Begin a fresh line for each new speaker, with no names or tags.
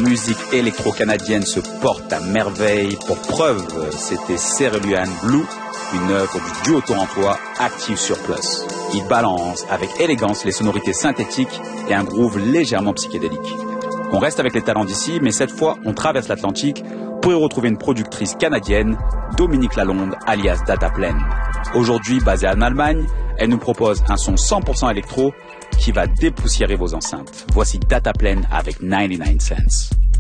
musique électro-canadienne se porte à merveille. Pour preuve, c'était Cerulean Blue, une œuvre du duo torontois Active Surplus. Il balance avec élégance les sonorités synthétiques et un groove légèrement psychédélique. On reste avec les talents d'ici, mais cette fois, on traverse l'Atlantique pour y retrouver une productrice canadienne, Dominique Lalonde, alias Dataplane. Aujourd'hui basée en Allemagne, elle nous propose un son 100% électro qui va dépoussiérer vos enceintes. Voici Dataplane avec 99 Cents.